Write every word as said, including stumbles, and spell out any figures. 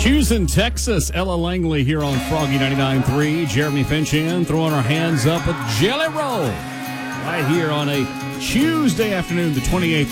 Houston, Texas. Ella Langley here on Froggy ninety-nine point three. Jeremy Finchan throwing our hands up with Jelly Roll right here on a Tuesday afternoon, the twenty-eighth